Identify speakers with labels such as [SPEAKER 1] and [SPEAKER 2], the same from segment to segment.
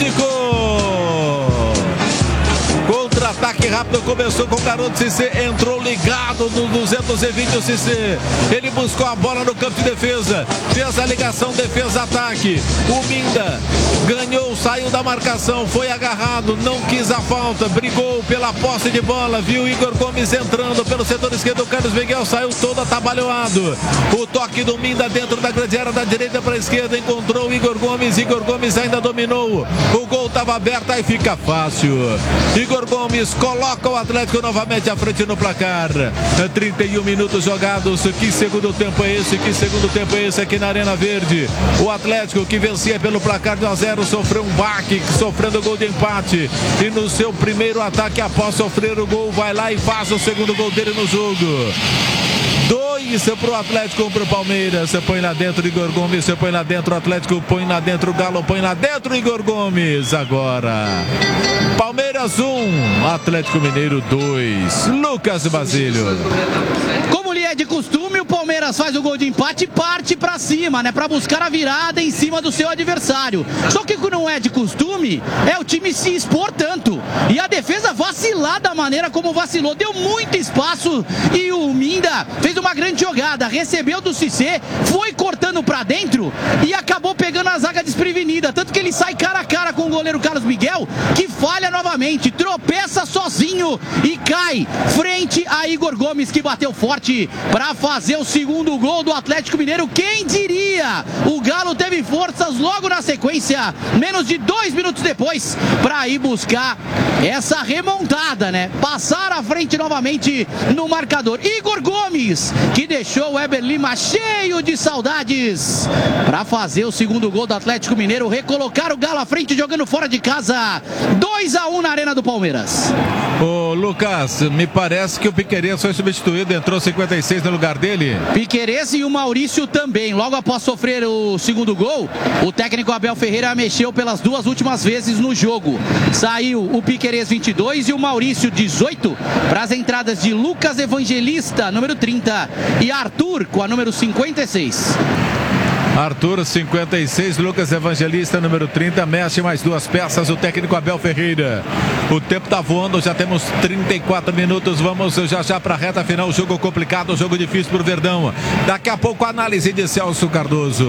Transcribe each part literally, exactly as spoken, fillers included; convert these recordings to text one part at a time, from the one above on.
[SPEAKER 1] Atlético. Contra-ataque rápido começou com o garoto Cissé, entrou ligado no duzentos e vinte o Cissé. Ele buscou a bola no campo de defesa, fez a ligação defesa-ataque. O Minda ganhou, saiu da marcação, foi agarrado, não quis a falta, brigou pela posse de bola, viu Igor Gomes entrando pelo setor esquerdo, o Carlos Miguel saiu todo atabalhoado. O toque do Minda dentro da grande área, da direita para a esquerda, encontrou o Igor Gomes, Igor Gomes ainda dominou, o gol estava aberto, aí fica fácil. Igor Gomes coloca o Atlético novamente à frente no placar. trinta e um minutos jogados. Que segundo tempo é esse? Que segundo tempo é esse aqui na Arena Verde? O Atlético, que vencia pelo placar de um a zero, sofreu um baque, sofrendo gol de empate. E no seu primeiro ataque, após sofrer o gol, vai lá e faz o segundo gol dele no jogo. Dois para o Atlético, um para o Palmeiras. Você põe lá dentro Igor Gomes, você põe lá dentro o Atlético, põe lá dentro o Galo, põe lá dentro Igor Gomes. Agora Palmeiras um, Atlético Mineiro dois. Lucas Basílio.
[SPEAKER 2] Como lhe é de costume, o Palmeiras faz o gol de empate e parte pra cima, né? Pra buscar a virada em cima do seu adversário. Só que o que não é de costume é o time se expor tanto. E a defesa vacilar da maneira como vacilou. Deu muito espaço e o Minda fez uma grande jogada. Recebeu do Cissé, foi cortando pra dentro e acabou pegando a zaga desprevenida. Tanto que ele sai cara a cara com o goleiro Carlos Miguel, que falha novamente, tropeça sozinho e cai frente a Igor Gomes, que bateu forte para fazer o segundo gol do Atlético Mineiro. Quem diria? O Galo teve forças logo na sequência, menos de dois minutos depois, para ir buscar essa remontada, né? Passar à frente novamente no marcador. Igor Gomes, que deixou o Weber Lima cheio de saudades para fazer o segundo gol do Atlético Mineiro, recolocar o Galo à frente jogando fora de casa. dois a um na Arena do Palmeiras.
[SPEAKER 1] Ô Lucas, me parece que o Piquerez foi substituído, entrou cinquenta e seis no lugar dele.
[SPEAKER 2] Piquerez e o Maurício também. Logo após sofrer o segundo gol, o técnico Abel Ferreira mexeu pelas duas últimas vezes no jogo. Saiu o Piquerez vinte e dois e o Maurício dezoito para as entradas de Lucas Evangelista, número trinta, e Arthur com a número cinquenta e seis.
[SPEAKER 1] Arthur, cinquenta e seis, Lucas Evangelista, número trinta, mexe mais duas peças, o técnico Abel Ferreira. O tempo tá voando, já temos trinta e quatro minutos, vamos já já para a reta final, jogo complicado, jogo difícil pro Verdão. Daqui a pouco a análise de Celso Cardoso.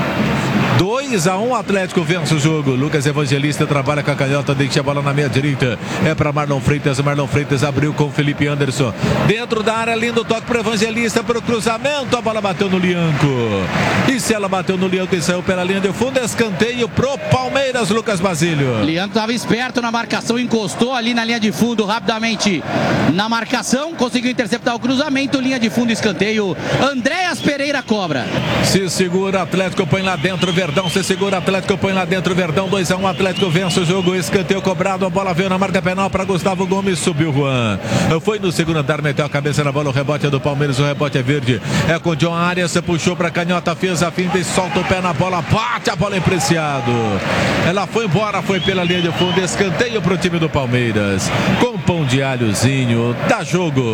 [SPEAKER 1] dois a um, Atlético vence o jogo. Lucas Evangelista trabalha com a canhota, deixa a bola na meia direita. É para Marlon Freitas. Marlon Freitas abriu com o Felipe Anderson. Dentro da área, lindo toque para Evangelista, para o cruzamento. A bola bateu no Lianco. E se ela bateu no Lianco e saiu pela linha de fundo, escanteio pro Palmeiras, Lucas Basílio.
[SPEAKER 2] Lianco estava esperto na marcação, encostou ali na linha de fundo rapidamente na marcação, conseguiu interceptar o cruzamento, linha de fundo, escanteio. Andréas Pereira cobra.
[SPEAKER 1] Se segura, Atlético põe lá dentro, Verdão se segura, Atlético põe lá dentro, Verdão, dois a um, Atlético vence o jogo, escanteio cobrado, a bola veio na marca penal para Gustavo Gomes, subiu Juan, foi no segundo andar, meteu a cabeça na bola, o rebote é do Palmeiras, o rebote é verde, é com o John Arias, puxou para canhota, fez a finta e solta o pé na bola, bate a bola empreciado, ela foi embora, foi pela linha de fundo, escanteio pro time do Palmeiras, com pão de alhozinho, dá jogo.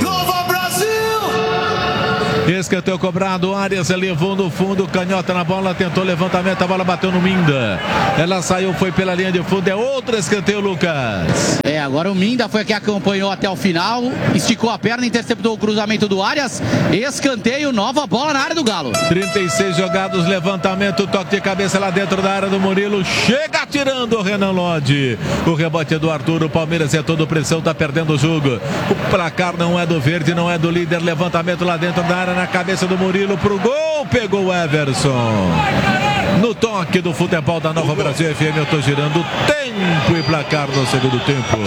[SPEAKER 1] Escanteio cobrado, Arias levou no fundo, canhota na bola, tentou levantamento, a bola bateu no Minda. Ela saiu, foi pela linha de fundo, é outro escanteio, Lucas.
[SPEAKER 2] É, agora o Minda foi que acompanhou até o final, esticou a perna, interceptou o cruzamento do Arias, escanteio, nova bola na área do Galo.
[SPEAKER 1] trinta e seis jogados, levantamento, toque de cabeça lá dentro da área do Murilo, chega atirando o Renan Lodge. O rebote é do Arthur, o Palmeiras é todo pressão, tá perdendo o jogo. O placar não é do verde, não é do líder, levantamento lá dentro da área, na cabeça do Murilo pro gol, pegou o Everson. No toque do futebol da Nova Brasil F M, eu tô girando tempo e placar no segundo tempo.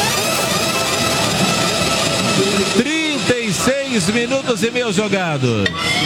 [SPEAKER 1] trinta e seis minutos e meio jogados.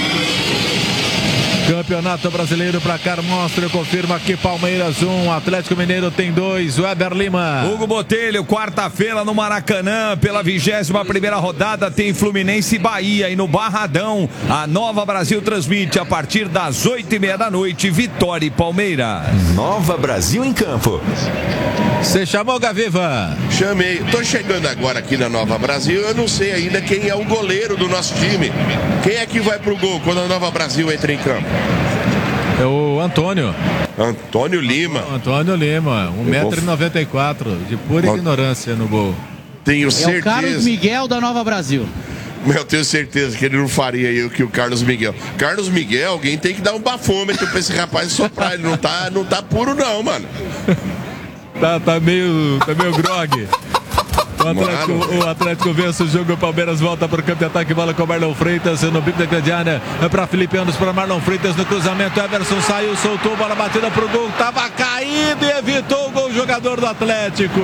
[SPEAKER 1] Campeonato Brasileiro, placar mostra e confirma que Palmeiras um, Atlético Mineiro tem dois, Weber Lima.
[SPEAKER 3] Hugo Botelho, quarta-feira no Maracanã, pela vigésima primeira rodada, tem Fluminense e Bahia. E no Barradão, a Nova Brasil transmite a partir das oito e meia da noite, Vitória e Palmeiras.
[SPEAKER 4] Nova Brasil em campo.
[SPEAKER 1] Você chamou, Gaviva?
[SPEAKER 5] Chamei. Tô chegando agora aqui na Nova Brasil, eu não sei ainda quem é o goleiro do nosso time. Quem é que vai pro gol quando a Nova Brasil entra em campo?
[SPEAKER 1] É o Antônio.
[SPEAKER 5] Antônio Lima.
[SPEAKER 1] Antônio Lima, um metro e noventa e quatro, de pura ignorância no gol.
[SPEAKER 5] Tenho certeza.
[SPEAKER 2] É o Carlos Miguel da Nova Brasil.
[SPEAKER 5] Eu tenho certeza que ele não faria o que o Carlos Miguel. Carlos Miguel, alguém tem que dar um bafômetro pra esse rapaz soprar. Ele não tá, não tá puro, não, mano.
[SPEAKER 1] Tá, tá meio, tá meio grog. O Atlético, o Atlético vence o jogo, o Palmeiras volta para o campo de ataque, bola com o Marlon Freitas no bico da grande área, para Felipe Anderson, para Marlon Freitas no cruzamento, Everson saiu, soltou, bola batida pro gol, tava caído e evitou o gol, jogador do Atlético.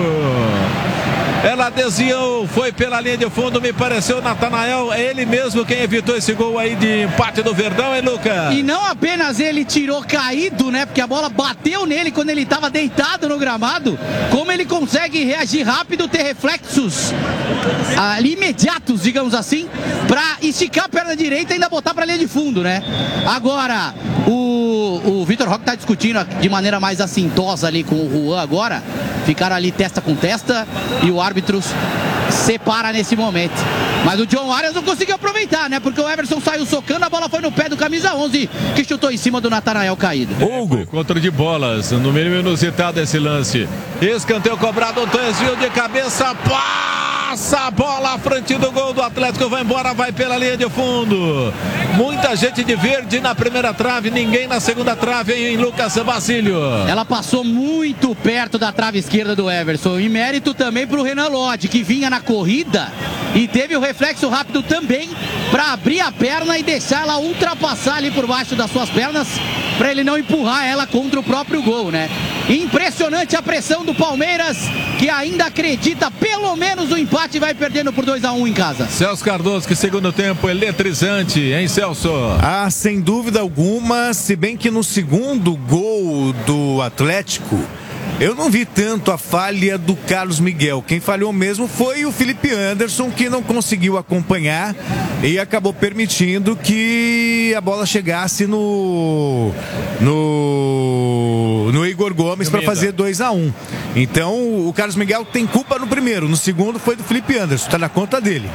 [SPEAKER 1] Ela desviou, foi pela linha de fundo, me pareceu Natanael, é ele mesmo quem evitou esse gol aí de empate do Verdão, hein, Lucas?
[SPEAKER 2] E não apenas ele tirou caído, né, porque a bola bateu nele quando ele estava deitado no gramado, como ele consegue reagir rápido, ter reflexos ali imediatos, digamos assim, para esticar a perna direita e ainda botar para a linha de fundo, né? Agora, o, o Vitor Roque está discutindo de maneira mais assintosa ali com o Juan agora, ficaram ali testa com testa e o árbitro separa nesse momento. Mas o John Arias não conseguiu aproveitar, né? Porque o Everson saiu socando, a bola foi no pé do camisa onze, que chutou em cima do Natanael caído.
[SPEAKER 1] Hugo. Encontro de bolas, no mínimo inusitado esse lance. Escanteio cobrado, um desvio de cabeça, passa a bola à frente do gol do Atlético, vai embora, vai pela linha de fundo. Muita gente de verde na primeira trave, ninguém na segunda trave, hein, Lucas Basílio.
[SPEAKER 2] Ela passou muito perto da trave esquerda do Everson, e mérito também para o Renan Lodge, que vinha na corrida e teve o reflexo rápido também para abrir a perna e deixar ela ultrapassar ali por baixo das suas pernas, para ele não empurrar ela contra o próprio gol, né? Impressionante a pressão do Palmeiras, que ainda acredita pelo menos o empate e vai perdendo por dois a um em casa.
[SPEAKER 1] Celso Cardoso, que segundo tempo eletrizante, hein, Celso?
[SPEAKER 6] Ah, sem dúvida alguma, se bem que no segundo gol do Atlético, eu não vi tanto a falha do Carlos Miguel. Quem falhou mesmo foi o Felipe Anderson, que não conseguiu acompanhar e acabou permitindo que a bola chegasse no no, no Igor Gomes para fazer dois a um. Então o Carlos Miguel tem culpa no primeiro, no segundo foi do Felipe Anderson, está na conta dele.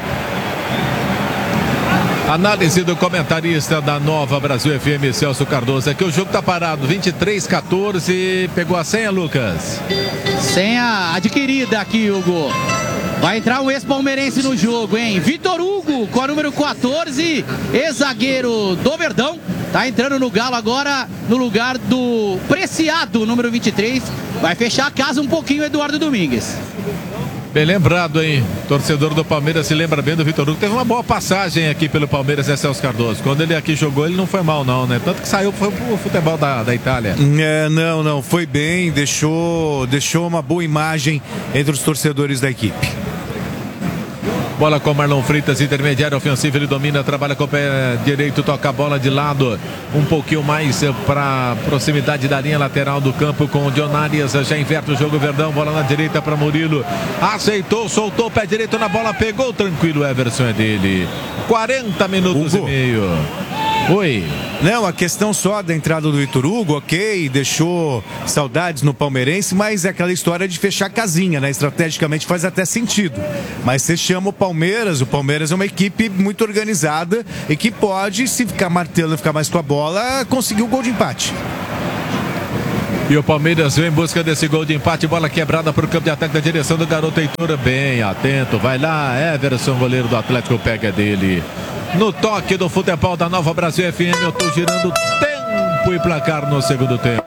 [SPEAKER 1] Análise do comentarista da Nova Brasil F M, Celso Cardoso. Aqui o jogo tá parado, vinte e três a quatorze. Pegou a senha, Lucas?
[SPEAKER 2] Senha adquirida aqui, Hugo. Vai entrar um ex-palmeirense no jogo, hein? Vitor Hugo, com a número quatorze, ex-zagueiro do Verdão. Tá entrando no Galo agora, no lugar do Preciado, número vinte e três. Vai fechar a casa um pouquinho, Eduardo Domingues.
[SPEAKER 1] Bem lembrado, hein? Torcedor do Palmeiras se lembra bem do Vitor Hugo. Teve uma boa passagem aqui pelo Palmeiras, é Celso Cardoso. Quando ele aqui jogou, ele não foi mal, não, né? Tanto que saiu foi pro futebol da, da Itália.
[SPEAKER 6] É, não, não, foi bem, deixou, deixou uma boa imagem entre os torcedores da equipe.
[SPEAKER 1] Bola com Marlon Freitas, intermediário ofensivo, ele domina, trabalha com o pé direito, toca a bola de lado, um pouquinho mais para proximidade da linha lateral do campo com o John Arias, já inverte o jogo, Verdão, bola na direita para Murilo, aceitou, soltou o pé direito na bola, pegou tranquilo, Everson é dele, quarenta minutos Hugo. E meio. Oi.
[SPEAKER 6] Não, a questão só da entrada do Vitor Hugo, ok, deixou saudades no palmeirense, mas é aquela história de fechar a casinha, né? Estrategicamente faz até sentido. Mas você chama o Palmeiras, o Palmeiras é uma equipe muito organizada e que pode, se ficar martelando, ficar mais com a bola, conseguir o gol de empate.
[SPEAKER 1] E o Palmeiras vem em busca desse gol de empate, bola quebrada para o campo de ataque da direção do garoto Heitor, bem atento, vai lá, Everson, goleiro do Atlético, pega dele. No toque do futebol da Nova Brasil F M, eu estou girando tempo e placar no segundo tempo.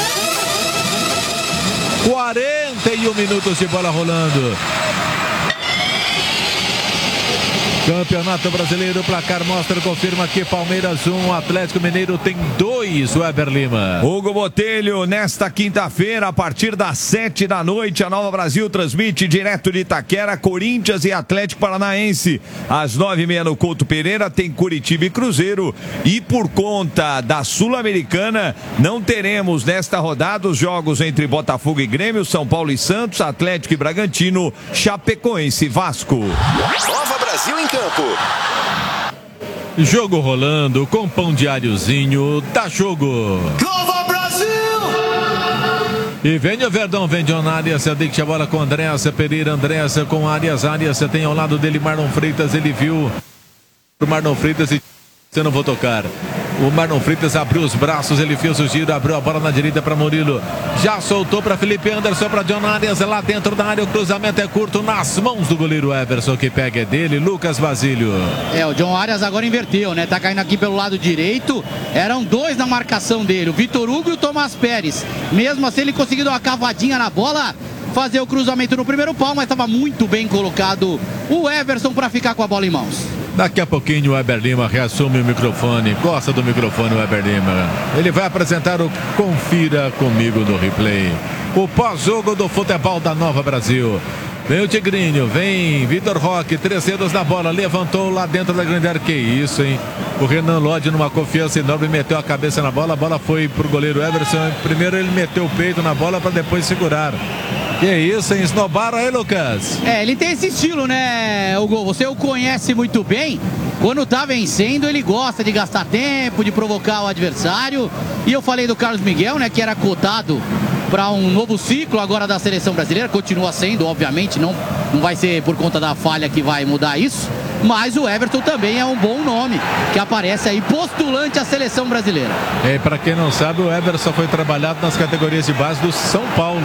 [SPEAKER 1] quarenta e um minutos de bola rolando. Campeonato Brasileiro, placar mostra, confirma que Palmeiras um, Atlético Mineiro tem dois, Weber Lima.
[SPEAKER 3] Hugo Botelho, nesta quinta-feira, a partir das sete da noite, a Nova Brasil transmite direto de Itaquera, Corinthians e Atlético Paranaense. Às nove e meia no Couto Pereira tem Curitiba e Cruzeiro. E por conta da Sul-Americana, não teremos nesta rodada os jogos entre Botafogo e Grêmio, São Paulo e Santos, Atlético e Bragantino, Chapecoense e Vasco.
[SPEAKER 4] Nova Brasil em campo.
[SPEAKER 1] Jogo rolando com pão diáriozinho, dá jogo.
[SPEAKER 7] Nova Brasil!
[SPEAKER 1] E vem o Verdão, vem John Arias, deixa a bola com Andréas Pereira, Andréas com Arias, Arias tem ao lado dele Marlon Freitas, ele viu o Marlon Freitas e você não vou tocar. O Marlon Freitas abriu os braços, ele fez o giro, abriu a bola na direita para Murilo. Já soltou para Felipe Anderson, para John Arias, lá dentro da área. O cruzamento é curto nas mãos do goleiro Everson, que pega é dele, Lucas Basílio.
[SPEAKER 2] É, o John Arias agora inverteu, né? Tá caindo aqui pelo lado direito. Eram dois na marcação dele, o Vitor Hugo e o Tomás Pérez. Mesmo assim, ele conseguiu dar uma cavadinha na bola, fazer o cruzamento no primeiro pau, mas estava muito bem colocado o Everson para ficar com a bola em mãos.
[SPEAKER 1] Daqui a pouquinho o Weber Lima reassume o microfone. Gosta do microfone o Weber Lima. Ele vai apresentar o Confira Comigo no Replay. O pós-jogo do futebol da Nova Brasil. Vem o Tigrinho, vem Vitor Roque, três dedos na bola, levantou lá dentro da grande área. Que isso, hein? O Renan Lodge numa confiança enorme, meteu a cabeça na bola, a bola foi pro goleiro Everson. Primeiro ele meteu o peito na bola para depois segurar. Que isso, hein? Esnobaram aí, Lucas?
[SPEAKER 2] É, ele tem esse estilo, né, Hugo? Você o conhece muito bem. Quando tá vencendo, ele gosta de gastar tempo, de provocar o adversário. E eu falei do Carlos Miguel, né, que era cotado para um novo ciclo agora da seleção brasileira. Continua sendo, obviamente, não, não vai ser por conta da falha que vai mudar isso. Mas o Everton também é um bom nome, que aparece aí postulante à seleção brasileira.
[SPEAKER 1] É, para quem não sabe, o Everson foi trabalhado nas categorias de base do São Paulo.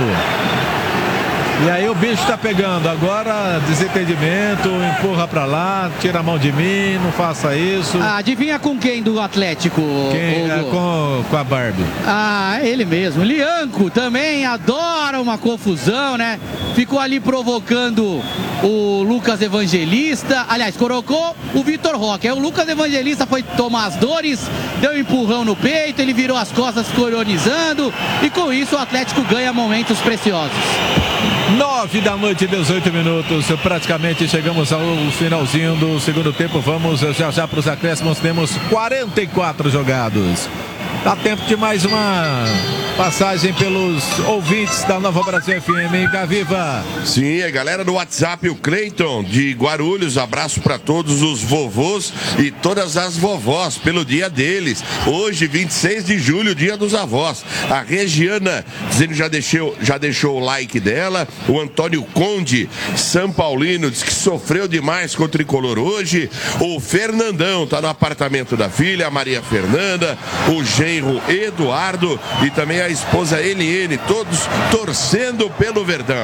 [SPEAKER 1] E aí o bicho tá pegando, agora desentendimento, empurra pra lá, tira a mão de mim, não faça isso.
[SPEAKER 2] Ah, adivinha com quem do Atlético?
[SPEAKER 1] Quem, é, com, com a Barbie.
[SPEAKER 2] Ah, ele mesmo. Lianco também adora uma confusão, né? Ficou ali provocando o Lucas Evangelista. Aliás, colocou o Vitor Roque. Aí o Lucas Evangelista foi tomar as dores, deu um empurrão no peito, ele virou as costas, ficou ironizando. E com isso o Atlético ganha momentos preciosos.
[SPEAKER 1] Nove da noite, dezoito minutos. Praticamente chegamos ao finalzinho do segundo tempo. Vamos já já para os acréscimos. Temos quarenta e quatro jogados. Dá tempo de mais uma passagem pelos ouvintes da Nova Brasil F M, hein, Gaviva?
[SPEAKER 5] Sim, a galera do WhatsApp, o Cleiton de Guarulhos, abraço para todos os vovôs e todas as vovós pelo dia deles. Hoje, vinte e seis de julho, dia dos avós. A Regiana dizendo já deixou, já deixou o like dela. O Antônio Conde, São Paulino, diz que sofreu demais com o tricolor hoje. O Fernandão tá no apartamento da filha, a Maria Fernanda, o genro Eduardo e também a esposa Eliene, todos torcendo pelo Verdão.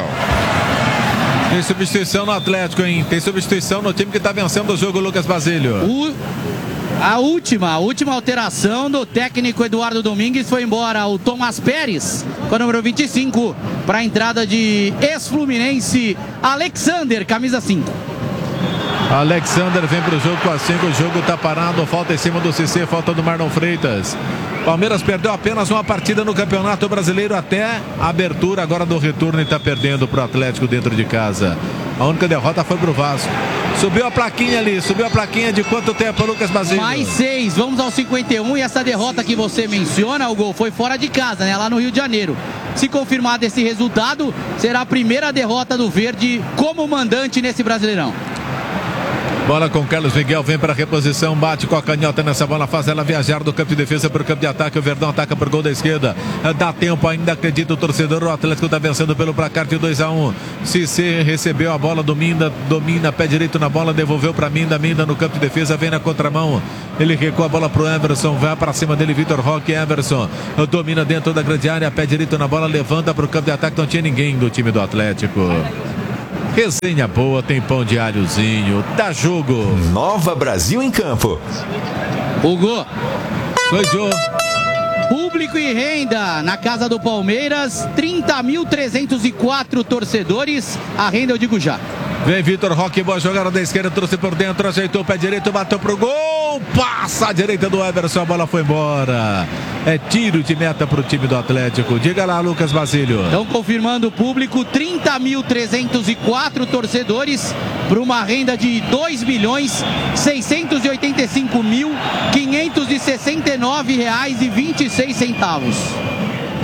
[SPEAKER 1] Tem substituição no Atlético, hein? Tem substituição no time que tá vencendo o jogo, Lucas Basílio.
[SPEAKER 2] O... A última, a última alteração do técnico Eduardo Domingues foi embora o Tomás Pérez, com o número vinte e cinco, para a entrada de ex-fluminense Alexander, camisa cinco.
[SPEAKER 1] Alexander vem pro jogo com a cinco, o jogo tá parado, falta em cima do C C, falta do Marlon Freitas. Palmeiras perdeu apenas uma partida no Campeonato Brasileiro até a abertura agora do retorno e está perdendo para o Atlético dentro de casa. A única derrota foi pro Vasco. Subiu a plaquinha ali, subiu a plaquinha de quanto tempo, Lucas Basílio?
[SPEAKER 2] Mais seis, vamos ao cinquenta e um, e essa derrota que você menciona, o gol foi fora de casa, né, lá no Rio de Janeiro. Se confirmado esse resultado, será a primeira derrota do Verde como mandante nesse Brasileirão.
[SPEAKER 1] Bola com Carlos Miguel, vem para a reposição, bate com a canhota nessa bola, faz ela viajar do campo de defesa para o campo de ataque. O Verdão ataca por gol da esquerda. Dá tempo ainda, acredita o torcedor. O Atlético está vencendo pelo placar de dois a um. Cissé recebeu a bola, domina, domina, pé direito na bola, devolveu para Minda. Minda no campo de defesa, vem na contramão. Ele recua a bola para o Everson, vai para cima dele, Vitor Roque. Everson domina dentro da grande área, pé direito na bola, levanta para o campo de ataque. Não tinha ninguém do time do Atlético. Resenha boa, tem pão de alhozinho, dá jogo.
[SPEAKER 4] Nova Brasil em campo.
[SPEAKER 2] Hugo.
[SPEAKER 1] Foi Jô.
[SPEAKER 2] Público e renda na casa do Palmeiras, trinta mil trezentos e quatro torcedores. A renda eu digo já.
[SPEAKER 1] Vem Vitor Roque, boa jogada da esquerda, trouxe por dentro, ajeitou o pé direito, bateu pro gol, passa a direita do Everson, a bola foi embora. É tiro de meta pro time do Atlético. Diga lá, Lucas Basílio.
[SPEAKER 2] Estão confirmando o público, trinta mil trezentos e quatro torcedores para uma renda de dois milhões seiscentos e oitenta e cinco mil quinhentos e sessenta e nove reais e vinte e seis centavos.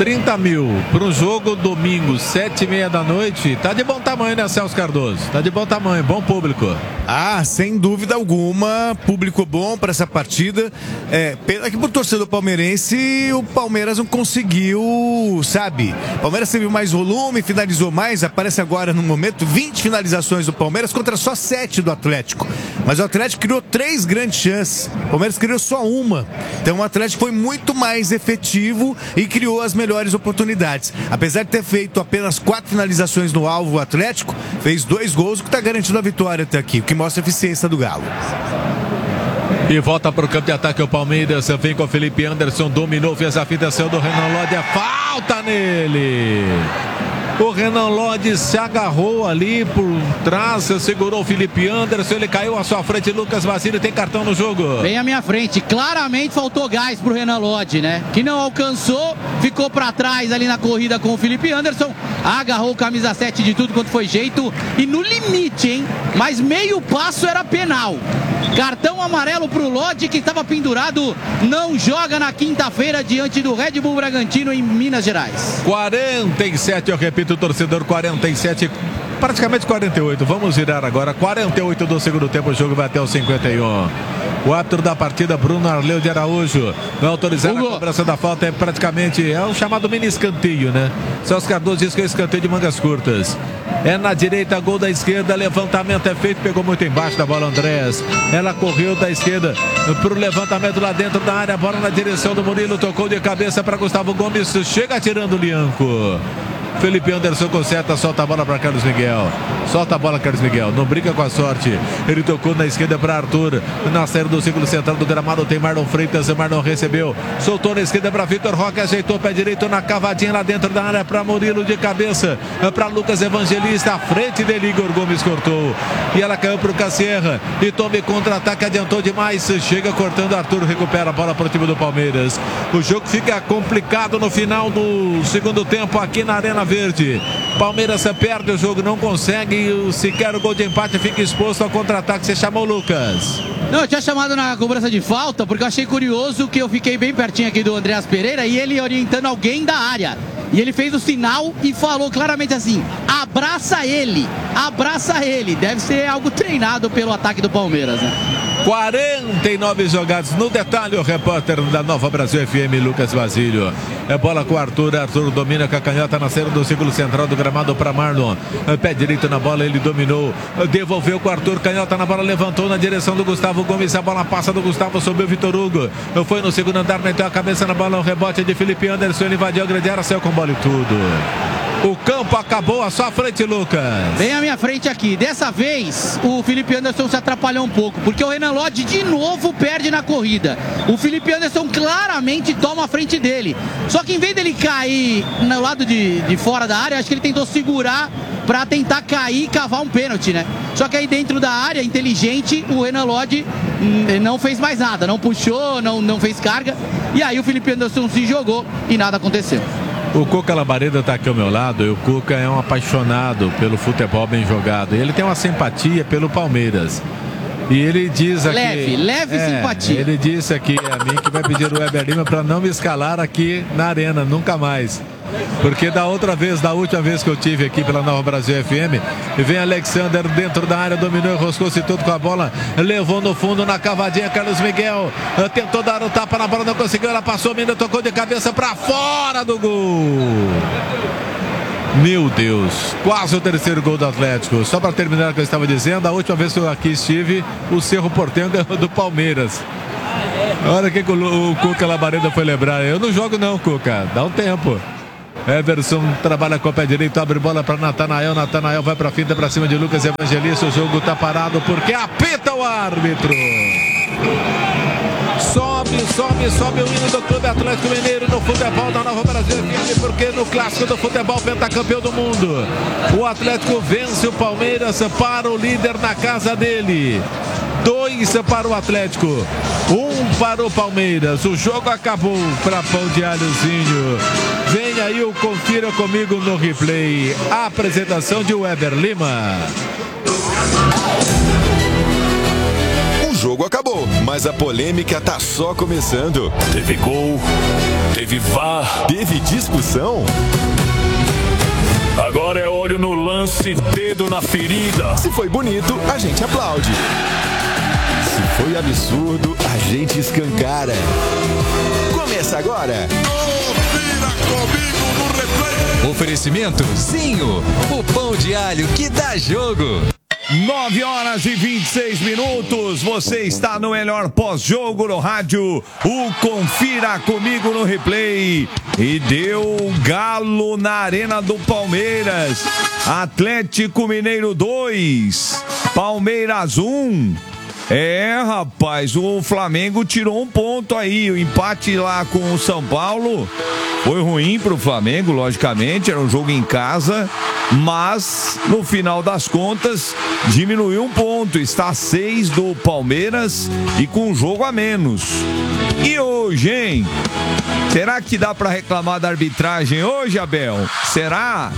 [SPEAKER 1] trinta mil para um jogo domingo, sete e meia da noite. Tá de bom tamanho, né, Celso Cardoso? Tá de bom tamanho, bom público.
[SPEAKER 6] Ah, sem dúvida alguma, público bom para essa partida. É, pena que pro torcedor palmeirense o Palmeiras não conseguiu, sabe? O Palmeiras teve mais volume, finalizou mais, aparece agora no momento vinte finalizações do Palmeiras contra só sete do Atlético. Mas o Atlético criou três grandes chances, o Palmeiras criou só uma. Então o Atlético foi muito mais efetivo e criou as melhores oportunidades. Apesar de ter feito apenas quatro finalizações no alvo, o Atlético fez dois gols, o que está garantindo a vitória até aqui, o que mostra a eficiência do Galo.
[SPEAKER 1] E volta para o campo de ataque o Palmeiras, vem com o Felipe Anderson, dominou, fez a fita, saiu do Renan Lodge, é falta nele. O Renan Lodge se agarrou ali por trás, segurou o Felipe Anderson, ele caiu à sua frente, Lucas Basílio tem cartão no jogo.
[SPEAKER 2] Bem à minha frente, claramente faltou gás pro Renan Lodge, né? Que não alcançou, ficou para trás ali na corrida com o Felipe Anderson, agarrou o camisa sete de tudo quanto foi jeito e no limite, hein? Mas meio passo era penal. Cartão amarelo pro Lodge, que estava pendurado, não joga na quinta-feira diante do Red Bull Bragantino em Minas Gerais.
[SPEAKER 1] quarenta e sete, eu repito, torcedor, quarenta e sete, praticamente quarenta e oito. Vamos virar agora, quarenta e oito do segundo tempo, o jogo vai até os cinquenta e um. O árbitro da partida, Bruno Arleu de Araújo, vai autorizar a cobrança da falta, é praticamente, é o chamado mini escanteio, né? Celso Cardoso diz que é escanteio de mangas curtas. É na direita, gol da esquerda, levantamento é feito, pegou muito embaixo da bola Andrés. Ela correu da esquerda para o levantamento lá dentro da área, bola na direção do Murilo, tocou de cabeça para Gustavo Gomes, chega tirando o Lianco. Felipe Anderson conserta, solta a bola para Carlos Miguel. Solta a bola, Carlos Miguel. Não brinca com a sorte. Ele tocou na esquerda para Arthur. Na saída do círculo central do gramado tem Marlon Freitas. Marlon recebeu. Soltou na esquerda para Vitor Roque. Ajeitou o pé direito na cavadinha lá dentro da área para Murilo de cabeça. Para Lucas Evangelista. À frente dele, Igor Gomes cortou. E ela caiu para o Cassierra. E tome contra-ataque. Adiantou demais. Chega cortando. Arthur recupera a bola para o time do Palmeiras. O jogo fica complicado no final do segundo tempo aqui na Arena Verde. Palmeiras perde o jogo, não consegue sequer o gol de empate, fica exposto ao contra-ataque. Você chamou, Lucas?
[SPEAKER 2] Não, eu tinha chamado na cobrança de falta porque eu achei curioso que eu fiquei bem pertinho aqui do Andreas Pereira e ele orientando alguém da área. E ele fez o sinal e falou claramente assim: abraça ele, abraça ele. Deve ser algo treinado pelo ataque do Palmeiras, né?
[SPEAKER 1] quarenta e nove jogados. No detalhe, o repórter da Nova Brasil F M, Lucas Basílio. É bola com o Arthur. Arthur domina com a canhota na saída do círculo central do gramado para Marlon. Pé direito na bola, ele dominou. Devolveu com o Arthur. Canhota na bola, levantou na direção do Gustavo Gomes. A bola passa do Gustavo sobre o Vitor Hugo. Foi no segundo andar, meteu a cabeça na bola. O rebote de Felipe Anderson. Ele invadiu a grande área, saiu com bola e tudo. O campo acabou à sua frente, Lucas.
[SPEAKER 2] Bem à minha frente aqui. Dessa vez, o Felipe Anderson se atrapalhou um pouco, porque o Renan Lodge de novo perde na corrida. O Felipe Anderson claramente toma a frente dele. Só que em vez dele cair no lado de, de fora da área, acho que ele tentou segurar para tentar cair e cavar um pênalti, né? Só que aí dentro da área, inteligente, o Renan Lodge não fez mais nada. Não puxou, não, não fez carga. E aí o Felipe Anderson se jogou e nada aconteceu.
[SPEAKER 1] O Cuca Labareda está aqui ao meu lado e o Cuca é um apaixonado pelo futebol bem jogado. Ele tem uma simpatia pelo Palmeiras. E ele diz aqui...
[SPEAKER 2] Leve, leve
[SPEAKER 1] é,
[SPEAKER 2] simpatia.
[SPEAKER 1] Ele disse aqui a mim que vai pedir o Weber Lima para não me escalar aqui na arena, nunca mais. Porque da outra vez, da última vez que eu tive aqui pela Nova Brasil F M, vem Alexander dentro da área, dominou, enroscou-se todo com a bola, levou no fundo na cavadinha, Carlos Miguel tentou dar o tapa na bola, não conseguiu, ela passou, Mina tocou de cabeça para fora do gol. Meu Deus, quase o terceiro gol do Atlético. Só para terminar o que eu estava dizendo, a última vez que eu aqui estive, o Cerro Porteño ganhou do Palmeiras. A hora que o Cuca Labareda foi lembrar, eu não jogo não, Cuca, dá um tempo. Everson trabalha com o pé direito, abre bola para Natanael, Natanael vai para a finta para cima de Lucas Evangelista, o jogo está parado porque apita o árbitro. Sobe, sobe, sobe o hino do Clube Atlético Mineiro no futebol da Nova Brasil F M, porque no clássico do futebol pentacampeão do mundo, o Atlético vence o Palmeiras para o líder na casa dele. Dois para o Atlético, um para o Palmeiras. O jogo acabou para Pão de Alhozinho. Vem aí o Confira Comigo no replay. A apresentação de Weber Lima.
[SPEAKER 4] O jogo acabou, mas a polêmica tá só começando.
[SPEAKER 7] Teve gol, teve V A R.
[SPEAKER 4] Teve discussão?
[SPEAKER 7] Agora é olho no lance, dedo na ferida.
[SPEAKER 4] Se foi bonito, a gente aplaude. Se foi absurdo, a gente escancara. Começa agora.
[SPEAKER 8] Confira comigo no replay.
[SPEAKER 9] Oferecimento Zinho, o pão de alho que dá jogo.
[SPEAKER 3] nove horas e vinte e seis minutos, você está no melhor pós-jogo no rádio, o Confira Comigo no Replay. E deu galo na Arena do Palmeiras. Atlético Mineiro dois, Palmeiras um. É, rapaz, o Flamengo tirou um ponto aí. O empate lá com o São Paulo foi ruim pro Flamengo, logicamente, era um jogo em casa, mas no final das contas diminuiu um ponto, está a seis do Palmeiras e com um jogo a menos. E hoje, hein? Será que dá pra reclamar da arbitragem hoje, Abel? Será?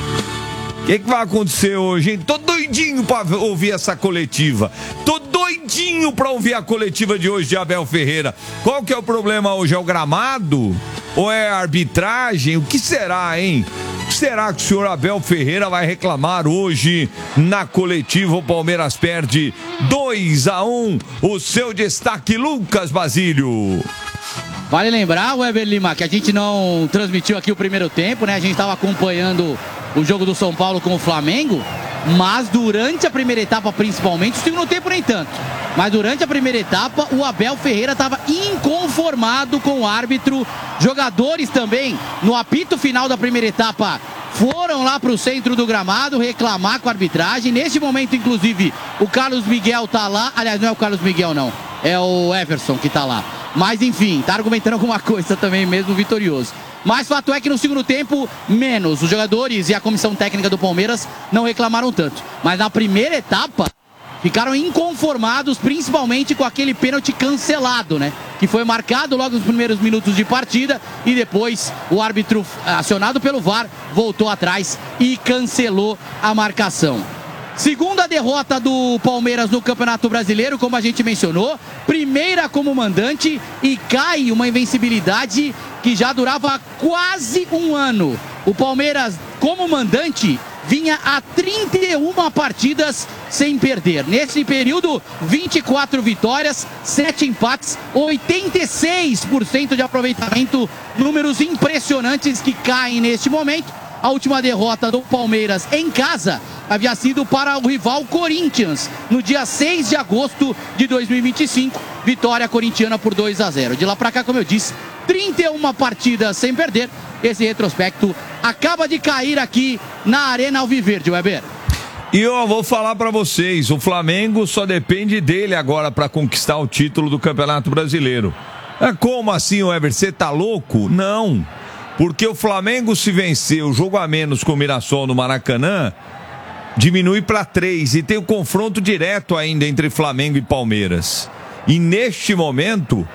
[SPEAKER 3] O que, que vai acontecer hoje, hein? Tô doidinho pra ouvir essa coletiva. Tô doidinho pra ouvir a coletiva de hoje de Abel Ferreira. Qual que é o problema hoje? É o gramado? Ou é a arbitragem? O que será, hein? O que será que o senhor Abel Ferreira vai reclamar hoje na coletiva? O Palmeiras perde dois a um. O seu destaque, Lucas Basílio.
[SPEAKER 2] Vale lembrar, Weber Lima, que a gente não transmitiu aqui o primeiro tempo, né? A gente estava acompanhando o jogo do São Paulo com o Flamengo, mas durante a primeira etapa, principalmente, o segundo tempo nem tanto, mas durante a primeira etapa, o Abel Ferreira estava inconformado com o árbitro. Jogadores também, no apito final da primeira etapa, foram lá para o centro do gramado reclamar com a arbitragem. Neste momento, inclusive, o Carlos Miguel tá lá. Aliás, não é o Carlos Miguel, não. É o Everson que tá lá. Mas, enfim, tá argumentando alguma coisa também, mesmo vitorioso. Mas fato é que no segundo tempo, menos. Os jogadores e a comissão técnica do Palmeiras não reclamaram tanto. Mas na primeira etapa, ficaram inconformados, principalmente com aquele pênalti cancelado, né? Que foi marcado logo nos primeiros minutos de partida e depois o árbitro, acionado pelo V A R, voltou atrás e cancelou a marcação. Segunda derrota do Palmeiras no Campeonato Brasileiro, como a gente mencionou. Primeira como mandante e cai uma invencibilidade que já durava quase um ano. O Palmeiras, como mandante, vinha a trinta e uma partidas sem perder. Nesse período, vinte e quatro vitórias, sete empates, oitenta e seis por cento de aproveitamento. Números impressionantes que caem neste momento. A última derrota do Palmeiras em casa havia sido para o rival Corinthians, no dia seis de agosto de dois mil e vinte e cinco. Vitória corintiana por dois a zero. De lá para cá, como eu disse, trinta e uma partidas sem perder. Esse retrospecto acaba de cair aqui na Arena Alviverde, Weber.
[SPEAKER 3] E eu vou falar para vocês, o Flamengo só depende dele agora para conquistar o título do Campeonato Brasileiro. Como assim, Weber? Você tá louco? Não. Porque o Flamengo, se vencer o jogo a menos com o Mirassol no Maracanã, diminui para três e tem o confronto direto ainda entre Flamengo e Palmeiras. E neste momento,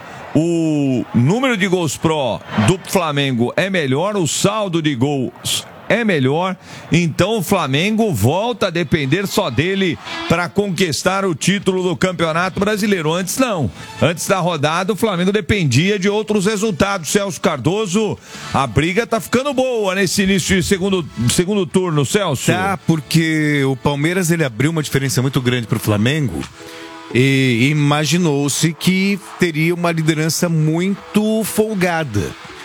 [SPEAKER 3] o número de gols pró do Flamengo é melhor, o saldo de gols é melhor, então o Flamengo volta a depender só dele para conquistar o título do Campeonato Brasileiro. Antes não, antes da rodada o Flamengo dependia de outros resultados. Celso Cardoso, a briga tá ficando boa nesse início de segundo, segundo turno, Celso.
[SPEAKER 6] Tá, porque o Palmeiras ele abriu uma diferença muito grande para o Flamengo e imaginou-se que teria uma liderança muito folgada.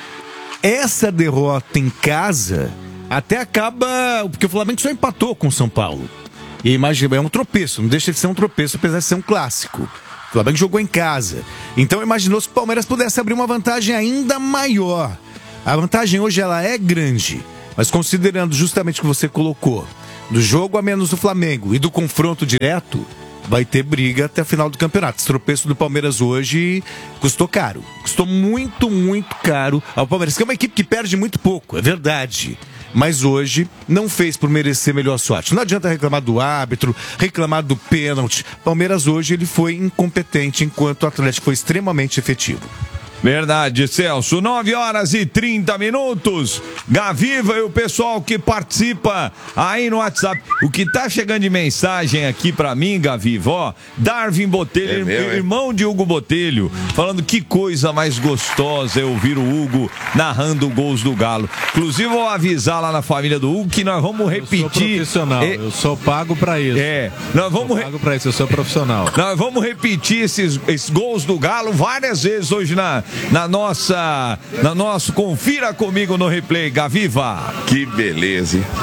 [SPEAKER 6] Essa derrota em casa até acaba, porque o Flamengo só empatou com o São Paulo. E imagina, é um tropeço, não deixa de ser um tropeço, apesar de ser um clássico. O Flamengo jogou em casa. Então imaginou-se que o Palmeiras pudesse abrir uma vantagem ainda maior. A vantagem hoje ela é grande, mas considerando justamente o que você colocou, do jogo a menos do Flamengo e do confronto direto, vai ter briga até a final do campeonato. Esse tropeço do Palmeiras hoje custou caro. Custou muito, muito caro ao Palmeiras, que é uma equipe que perde muito pouco, é verdade. Mas hoje não fez por merecer melhor sorte. Não adianta reclamar do árbitro, reclamar do pênalti. Palmeiras hoje ele foi incompetente, enquanto o Atlético foi extremamente efetivo.
[SPEAKER 3] Verdade, Celso. nove horas e trinta minutos. Gaviva e o pessoal que participa aí no WhatsApp. O que tá chegando de mensagem aqui pra mim, Gaviva, ó. Darwin Botelho,
[SPEAKER 5] É meu,
[SPEAKER 3] irmão é? de Hugo Botelho, falando que coisa mais gostosa é ouvir o Hugo narrando gols do Galo. Inclusive, vou avisar lá na família do Hugo que nós vamos repetir.
[SPEAKER 1] Eu sou profissional,
[SPEAKER 3] é,
[SPEAKER 1] eu sou pago pra isso.
[SPEAKER 3] É, nós vamos.
[SPEAKER 1] Eu sou pago pra isso, eu sou profissional.
[SPEAKER 3] Nós vamos repetir esses, esses gols do Galo várias vezes hoje na. Na nossa, na nosso Confira Comigo no Replay, Gaviva.
[SPEAKER 5] Que beleza, hein?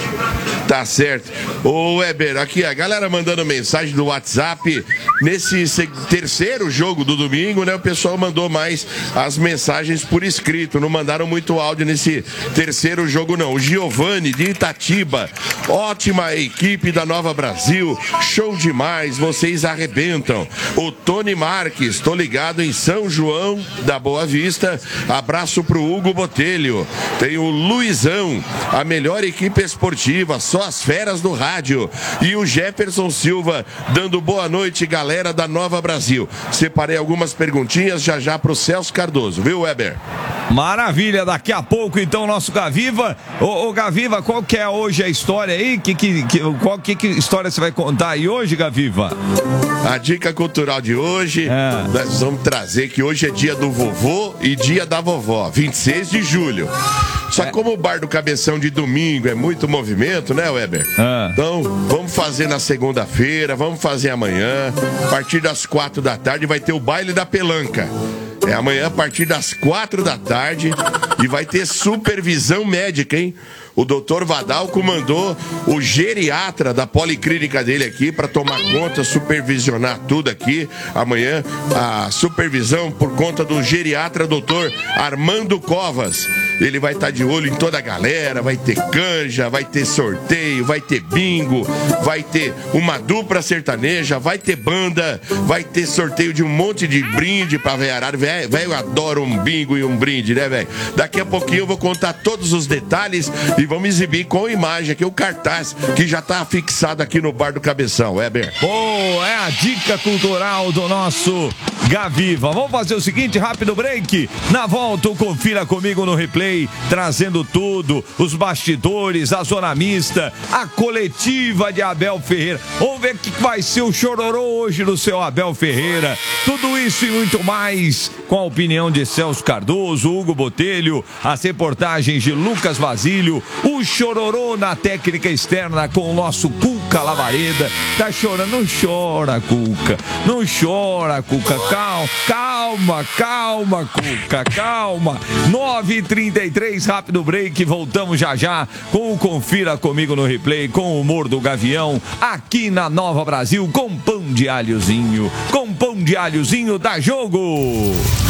[SPEAKER 5] Tá certo. Ô Weber, aqui a galera mandando mensagem no WhatsApp. Nesse terceiro jogo do domingo, né? O pessoal mandou mais as mensagens por escrito. Não mandaram muito áudio nesse terceiro jogo, não. O Giovanni de Itatiba. Ótima equipe da Nova Brasil. Show demais. Vocês arrebentam. O Tony Marques. Tô ligado em São João da Boa Vista. Abraço pro Hugo Botelho. Tem o Luizão. A melhor equipe esportiva. Só as feras do rádio. E o Jefferson Silva dando boa noite, galera da Nova Brasil. Separei algumas perguntinhas já já pro Celso Cardoso, viu, Weber?
[SPEAKER 3] Maravilha, daqui a pouco então nosso Gaviva. Ô, ô Gaviva, qual que é hoje a história aí? Que, que, que, qual que, que história você vai contar aí hoje, Gaviva?
[SPEAKER 5] A dica cultural de hoje, é. Nós vamos trazer que hoje é dia do vovô e dia da vovó, vinte e seis de julho. Só que como o Bar do Cabeção de domingo é muito movimento, né, Weber? É. Então, vamos fazer na segunda-feira, vamos fazer amanhã. A partir das quatro da tarde vai ter o baile da pelanca. É amanhã a partir das quatro da tarde e vai ter supervisão médica, hein? O doutor Vadal comandou o geriatra da policlínica dele aqui para tomar conta, supervisionar tudo aqui. Amanhã, a supervisão por conta do geriatra doutor Armando Covas. Ele vai estar de olho em toda a galera, vai ter canja, vai ter sorteio, vai ter bingo, vai ter uma dupla sertaneja, vai ter banda, vai ter sorteio de um monte de brinde pra velharada. Velho, adora um bingo e um brinde, né, velho? Daqui a pouquinho eu vou contar todos os detalhes e vamos exibir com imagem aqui o cartaz que já tá fixado aqui no Bar do Cabeção, Weber.
[SPEAKER 3] Boa, é a dica cultural do nosso Gaviva. Vamos fazer o seguinte, rápido break. Na volta, confira comigo no replay, trazendo tudo, os bastidores, a zona mista, a coletiva de Abel Ferreira. Vamos ver o que vai ser o chororô hoje no seu Abel Ferreira. Tudo isso e muito mais com a opinião de Celso Cardoso, Hugo Botelho, as reportagens de Lucas Basílio, o chororô na técnica externa com o nosso Cuca Lavareda. Tá chorando? Não chora, Cuca. Não chora, Cuca. Calma, calma, calma, Cuca, calma. nove e trinta e três, rápido break. Voltamos já já com o Confira Comigo no Replay, com o humor do Gavião, aqui na Nova Brasil, com pão de alhozinho. Com pão de alhozinho, dá jogo!